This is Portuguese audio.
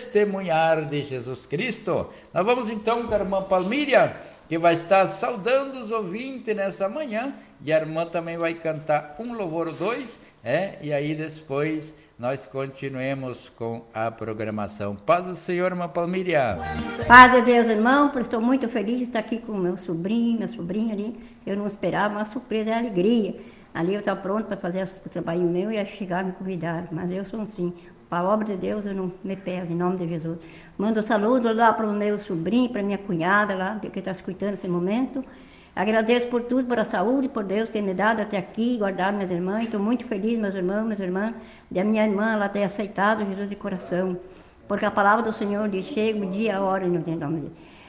testemunhar de Jesus Cristo. Nós vamos então com a irmã Palmíria, que vai estar saudando os ouvintes nessa manhã, e a irmã também vai cantar um louvor ou dois, e aí depois nós continuemos com a programação. Paz do Senhor, irmã Palmíria. Paz de Deus, irmão, porque estou muito feliz de estar aqui com meu sobrinho, minha sobrinha ali. Eu não esperava, uma surpresa, alegria. Ali eu estava pronto para fazer o trabalho meu e ia chegar me convidar, mas eu sou assim. Para a obra de Deus eu não me pego, em nome de Jesus. Mando um saludo lá para o meu sobrinho, para a minha cunhada lá, que está escutando nesse momento. Agradeço por tudo, por a saúde, por Deus ter me dado até aqui, guardado minhas irmãs. Estou muito feliz, meus irmãos, minhas irmãs, de a minha irmã ela ter aceitado Jesus de coração. Porque a palavra do Senhor diz, chega o dia, a hora, em nome dele.